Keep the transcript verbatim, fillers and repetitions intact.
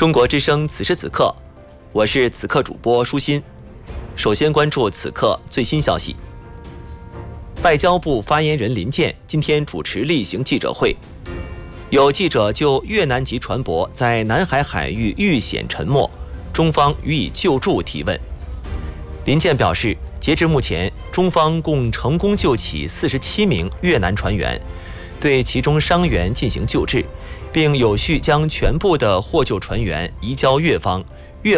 中国之声此时此刻，我是此刻主播舒心。首先关注此刻最新消息。外交部发言人林健今天主持例行记者会，有记者就越南籍船舶在南海海域遇险沉没，中方予以救助提问。林健表示，截至目前，中方共成功救起四十七名越南船员，对其中伤员进行救治，并有序将全部的获救船员移交越方，